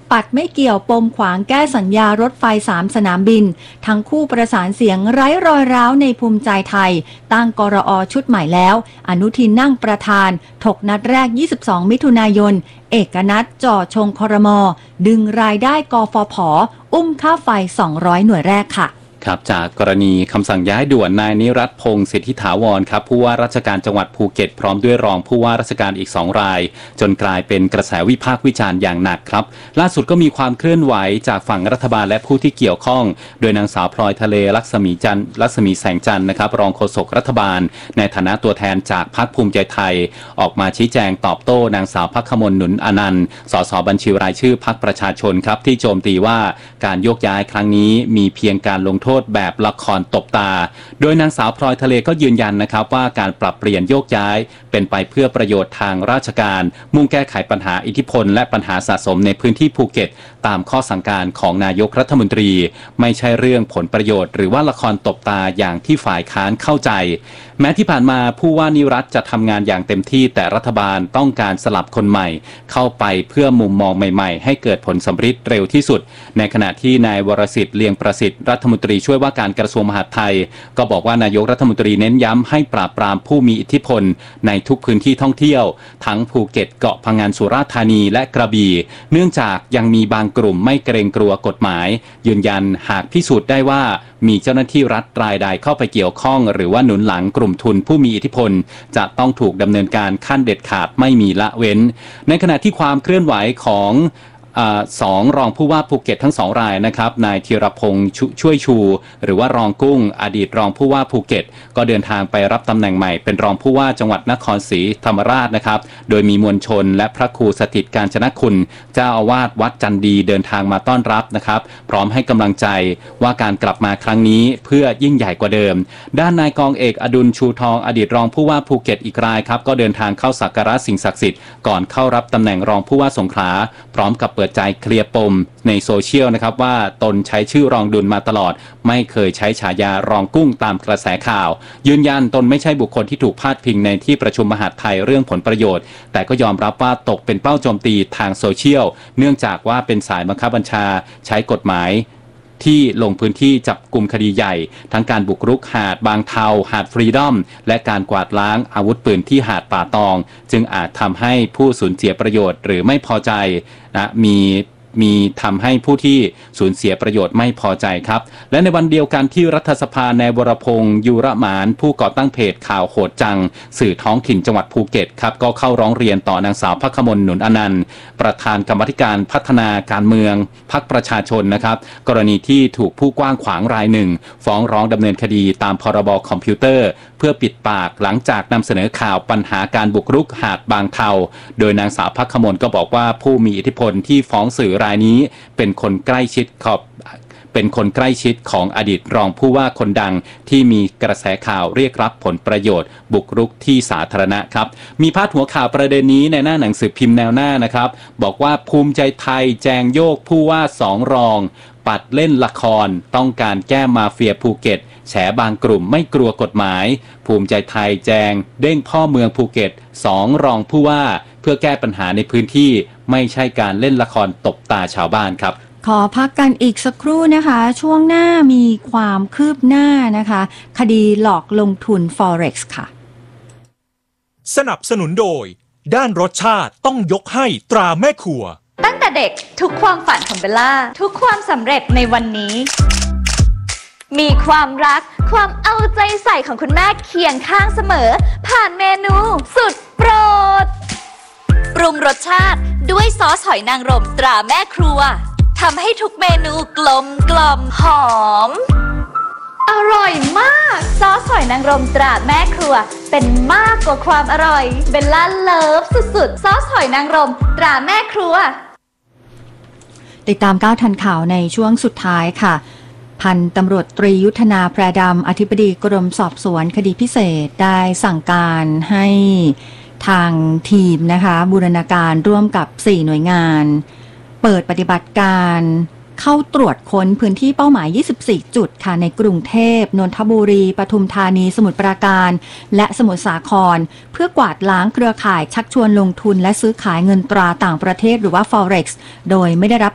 ปัดไม่เกี่ยวปมขวางแก้สัญญารถไฟ3 สนามบินทั้งคู่ประสานเสียงไร้รอยร้าวในภูมิใจไทยตั้งกรอ.ชุดใหม่แล้วอนุทินนั่งประธานถกนัดแรก22 มิถุนายนเอกนัทจ่อชงครม.ดึงรายได้กฟผ.อุ้มค่าไฟ200หน่วยแรกค่ะครับจากกรณีคำสั่งย้ายด่วนนายนิรัตน์พงษ์สิทธิถาวรครับผู้ว่าราชการจังหวัดภูเก็ตพร้อมด้วยรองผู้ว่าราชการอีก2 รายจนกลายเป็นกระแสวิพากษ์วิจารณ์อย่างหนักครับล่าสุดก็มีความเคลื่อนไหวจากฝั่งรัฐบาลและผู้ที่เกี่ยวข้องโดยนางสาวพลอยทะเลลักษมีแสงจันทร์นะครับรองโฆษกรัฐบาลในฐานะตัวแทนจากพรรคภูมิใจไทยออกมาชี้แจงตอบโต้นางสาวภัคคมลหนุนอนันต์สสบัญชีรายชื่อพรรคประชาชนครับที่โจมตีว่าการโยกย้ายครั้งนี้มีเพียงการลงโทษแบบละครตบตาโดยนางสาวพลอยทะเลก็ยืนยันนะครับว่าการปรับเปลี่ยนโยกย้ายเป็นไปเพื่อประโยชน์ทางราชการมุ่งแก้ไขปัญหาอิทธิพลและปัญหาสะสมในพื้นที่ภูเก็ตตามข้อสั่งการของนายกรัฐมนตรีไม่ใช่เรื่องผลประโยชน์หรือว่าละครตบตาอย่างที่ฝ่ายค้านเข้าใจแม้ที่ผ่านมาผู้ว่านิรัตน์จะทำงานอย่างเต็มที่แต่รัฐบาลต้องการสลับคนใหม่เข้าไปเพื่อมุมมองใหม่ๆให้เกิดผลสำฤทธิ์เร็วที่สุดในขณะที่นายวรสิทธิ์เลียงประสิทธิ์รัฐมนตรีช่วยว่าการกระทรวงมหาดไทยก็บอกว่านายกรัฐมนตรีเน้นย้ำให้ปราบปรามผู้มีอิทธิพลในทุกพื้นที่ท่องเที่ยวทั้งภูเก็ตเกาะพะงันสุราษฎร์ธานีและกระบี่เนื่องจากยังมีบางกลุ่มไม่เกรงกลัวกฎหมายยืนยันหากพิสูจน์ได้ว่ามีเจ้าหน้าที่รัฐรายใดเข้าไปเกี่ยวข้องหรือว่าหนุนหลังกลุ่มทุนผู้มีอิทธิพลจะต้องถูกดำเนินการขั้นเด็ดขาดไม่มีละเว้นในขณะที่ความเคลื่อนไหวของ2 รองผู้ว่าภูเก็ตทั้ง2 รายนะครับนายธีรพงษ์ช่วยชูหรือว่ารองกุ้งอดีตรองผู้ว่าภูเก็ตก็เดินทางไปรับตำแหน่งใหม่เป็นรองผู้ว่าจังหวัดนครศรีธรรมราชนะครับโดยมีมวลชนและพระครูสถิตกาญจนคุณเจ้าอาวาสวัดจันดีเดินทางมาต้อนรับนะครับพร้อมให้กำลังใจว่าการกลับมาครั้งนี้เพื่อยิ่งใหญ่กว่าเดิมด้านนายกองเอกอดุลชูทองอดีตรองผู้ว่าภูเก็ตอีกรายครับก็เดินทางเข้าสักการะสิ่งศักดิ์สิทธิ์ก่อนเข้ารับตำแหน่งรองผู้ว่าสงขลาพร้อมกับเปิดใจเคลียร์ปมในโซเชียลนะครับว่าตนใช้ชื่อรองดุลมาตลอดไม่เคยใช้ฉายารองกุ้งตามกระแสข่าวยืนยันตนไม่ใช่บุคคลที่ถูกพาดพิงในที่ประชุมมหาดไทยเรื่องผลประโยชน์แต่ก็ยอมรับว่าตกเป็นเป้าโจมตีทางโซเชียลเนื่องจากว่าเป็นสายบังคับบัญชาใช้กฎหมายที่ลงพื้นที่จับกลุ่มคดีใหญ่ทั้งการบุกรุกหาดบางเทาหาดฟรีดอมและการกวาดล้างอาวุธปืนที่หาดป่าตองจึงอาจทำให้ผู้สูญเสียประโยชน์หรือไม่พอใจนะมีทำให้ผู้ที่สูญเสียประโยชน์ไม่พอใจครับและในวันเดียวกันที่รัฐสภาในวรพงษ์ยูระหมานผู้ก่อตั้งเพจข่าวโหดจังสื่อท้องถิ่นจังหวัดภูเก็ตครับก็เข้าร้องเรียนต่อนางสาวภัคคมลหนุนอนันต์ประธานกรรมาธิการพัฒนาการเมืองพรรคประชาชนนะครับกรณีที่ถูกผู้กว้างขวางรายหนึ่งฟ้องร้องดำเนินคดีตามพรบคอมพิวเตอร์เพื่อปิดปากหลังจากนำเสนอข่าวปัญหาการบุกรุกหาดบางเทาโดยนางสาวภัคคมลก็บอกว่าผู้มีอิทธิพลที่ฟ้องสื่อรายนี้เป็นคนใกล้ชิดของอดีตรองผู้ว่าคนดังที่มีกระแสข่าวเรียกรับผลประโยชน์บุกรุกที่สาธารณะครับมีพาดหัวข่าวประเด็นนี้ในหน้าหนังสือพิมพ์แนวหน้านะครับบอกว่าภูมิใจไทยแจงโยกผู้ว่า2 รองปัดเล่นละครต้องการแก้มาเฟียภูเก็ตแฉบางกลุ่มไม่กลัวกฎหมายภูมิใจไทยแจงเด้งพ่อเมืองภูเก็ต2 รองผู้ว่าเพื่อแก้ปัญหาในพื้นที่ไม่ใช่การเล่นละครตบตาชาวบ้านครับขอพักกันอีกสักครู่นะคะช่วงหน้ามีความคืบหน้านะคะคดีหลอกลงทุน Forex ค่ะสนับสนุนโดยด้านรสชาติต้องยกให้ตราแม่ครัวตั้งแต่เด็กทุกความฝันของเบลล่าทุกความสำเร็จในวันนี้มีความรักความเอาใจใส่ของคุณแม่เคียงข้างเสมอผ่านเมนูสุดโปรดปรุงรสชาติด้วยซอสหอยนางรมตราแม่ครัวทำให้ทุกเมนูกลมกล่อมหอมอร่อยมากซอสหอยนางรมตราแม่ครัวเป็นมากกว่าความอร่อยเบลล่าเลิฟสุดๆซอสหอยนางรมตราแม่ครัวติดตามก้าวทันข่าวในช่วงสุดท้ายค่ะพันตำรวจตรียุทธนาแพรดำอธิบดีกรมสอบสวนคดีพิเศษได้สั่งการให้ทางทีมนะคะบูรณาการร่วมกับ4 หน่วยงานเปิดปฏิบัติการเข้าตรวจค้นพื้นที่เป้าหมาย24 จุดค่ะในกรุงเทพนนทบุรีปทุมธานีสมุทรปราการและสมุทรสาครเพื่อกวาดล้างเครือข่ายชักชวนลงทุนและซื้อขายเงินตราต่างประเทศหรือว่า Forex โดยไม่ได้รับ